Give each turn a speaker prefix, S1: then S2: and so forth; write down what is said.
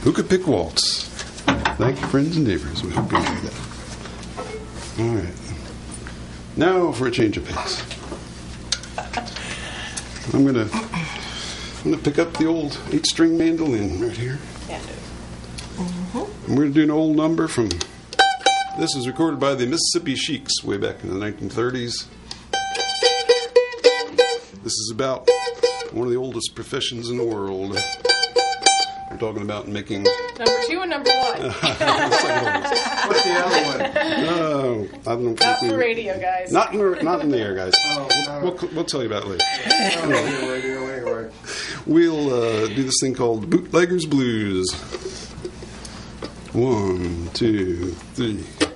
S1: Who could pick waltz? Thank you, friends and neighbors. We hope you enjoyed that. All right. Now for a change of pace. I'm gonna pick up the old 8-string mandolin right here. And we're gonna do an old number from. This was recorded by the Mississippi Sheiks way back in the 1930s. This is about one of the oldest professions in the world. We're talking about making...
S2: Number 2 and number 1.
S1: What's the other one? No, I don't
S2: Not for radio, guys.
S1: Not in the air, guys. We'll tell you about it later.
S3: Anyway.
S1: We'll do this thing called Bootlegger's Blues. 1, 2, 3...